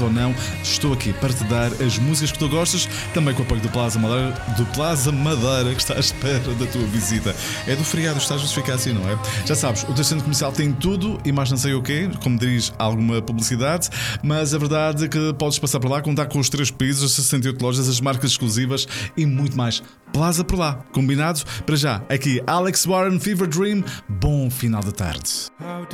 ou não, estou aqui para te dar as músicas que tu gostas, também com o apoio do Plaza Madeira, que está à espera da tua visita. É do feriado, estás a justificar assim, não é? Já sabes, o teu centro comercial tem tudo e mais não sei o quê, como diz alguma publicidade, mas a verdade é que podes passar por lá, contar com os 3 pisos, as 68 lojas, as marcas exclusivas e muito mais. Plaza por lá, combinado? Para já, aqui Alex Warren, Fever Dream, bom final de tarde.